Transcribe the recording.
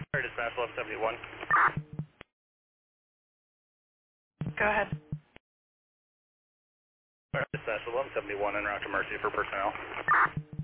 Dispatch 1171. Go ahead. Dispatch 1171 en route to Mercy for personnel.